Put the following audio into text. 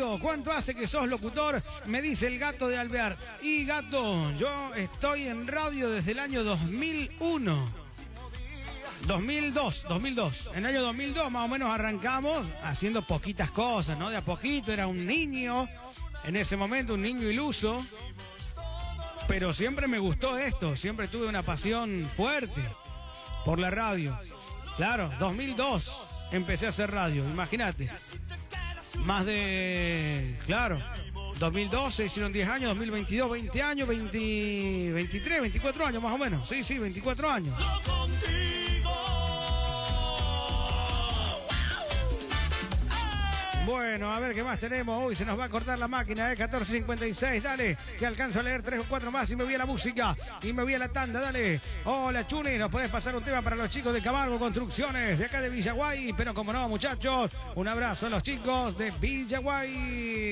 Darío, ¿cuánto hace que sos locutor? Me dice el Gato de Alvear. Y Gato, yo estoy en radio desde el año 2001. 2002. En el año 2002 más o menos arrancamos haciendo poquitas cosas, ¿no? De a poquito, era un niño, en ese momento un niño iluso, pero siempre me gustó esto, siempre tuve una pasión fuerte por la radio. Claro, 2002 empecé a hacer radio, imagínate. Más de, claro, 2012 hicieron 10 años, 2022, 20 años, 23, 24 años más o menos. Sí, 24 años. Bueno, a ver qué más tenemos. Uy, se nos va a cortar la máquina, 14:56. Dale, que alcanzo a leer 3 o 4 más y me voy a la música. Y me voy a la tanda, dale. Hola, Chuni, ¿nos podés pasar un tema para los chicos de Camargo Construcciones, de acá de Villaguay? Pero como no, muchachos, un abrazo a los chicos de Villaguay.